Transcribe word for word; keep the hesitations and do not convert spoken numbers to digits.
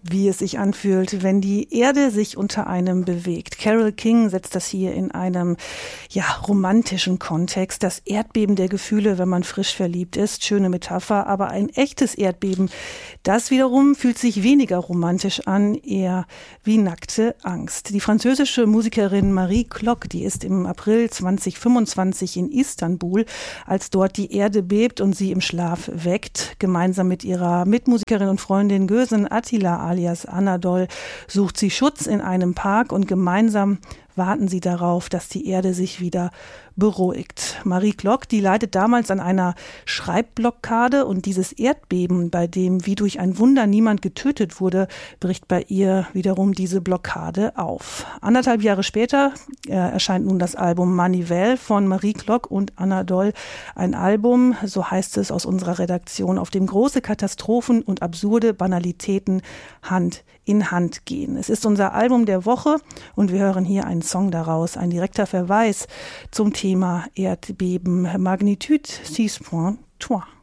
wie es sich anfühlt, wenn die Erde sich unter einem bewegt. Carole King setzt das hier in einem ja, romantischen Kontext. Das Erdbeben der Gefühle, wenn man frisch verliebt ist. Schöne Metapher, aber ein echtes Erdbeben, das wiederum fühlt sich weniger romantisch an, eher wie nackte Angst. Die französische Musikerin Marie Klock, die ist im April zweitausendfünfundzwanzig in Istanbul, als dort die Erde bebt und sie im Schlaf weckt. Gemeinsam mit ihrer Mitmusikerin und Freundin Gösen Attila alias Anadol sucht sie Schutz in einem Park und gemeinsam warten sie darauf, dass die Erde sich wieder beruhigt. Marie Klock, die leidet damals an einer Schreibblockade und dieses Erdbeben, bei dem wie durch ein Wunder niemand getötet wurde, bricht bei ihr wiederum diese Blockade auf. Anderthalb Jahre später äh, erscheint nun das Album Manivelle von Marie Klock und Anadol. Ein Album, so heißt es aus unserer Redaktion, auf dem große Katastrophen und absurde Banalitäten Hand in Hand gehen. Es ist unser Album der Woche und wir hören hier einen Song daraus, ein direkter Verweis zum Thema Erdbeben. Magnitude six point trois.